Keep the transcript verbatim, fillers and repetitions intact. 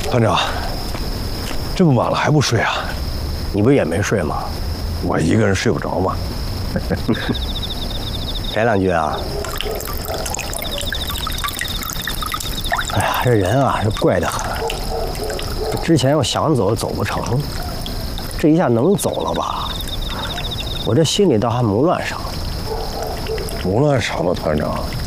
团长，这么晚了还不睡啊？ 你不是也没睡吗？ 我一个人睡不着嘛。 来两句啊！哎呀，这人啊，是怪得很。之前我想走走不成，这一下能走了吧？我这心里倒还没乱上。 不乱啥吧，团长？